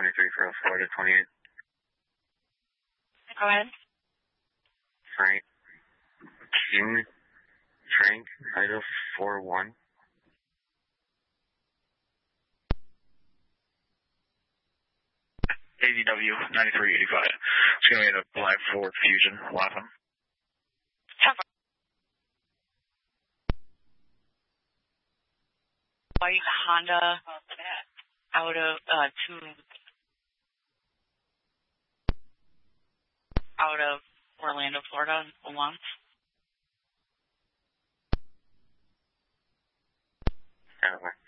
23 for Florida 28. Go ahead. Frank. King. Frank. Idaho 41. ADW 9385. It's going to be a black Ford Fusion. Latham. White Honda out of Orlando, Florida, once. Okay.